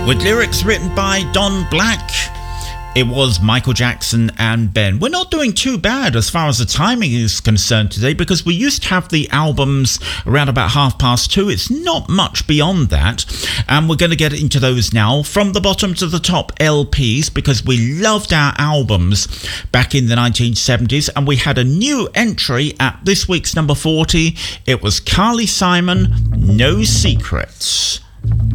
with lyrics written by Don Black. It was Michael Jackson and Ben. We're not doing too bad as far as the timing is concerned today, because we used to have the albums around about 2:30. It's not much beyond that, and we're going to get into those now from the bottom to the top LPs, because we loved our albums back in the 1970s, and we had a new entry at this week's number 40. It was Carly Simon, No Secrets.